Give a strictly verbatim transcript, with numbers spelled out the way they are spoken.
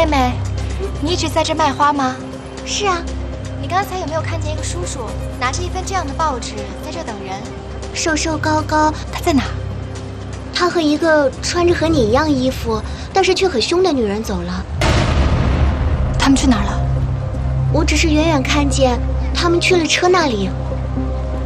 妹妹，你一直在这卖花吗？ 是啊。 你刚才有没有看见一个叔叔拿着一份这样的报纸在这等人？ 瘦瘦高高， 他在哪？ 他和一个穿着和你一样衣服，但是却很凶的女人走了。 他们去哪儿了？ 我只是远远看见他们去了车那里。